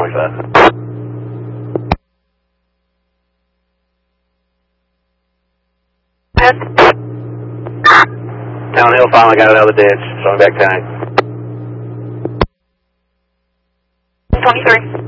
25. Town Hill finally got out of the ditch, so I'm back tank. 23.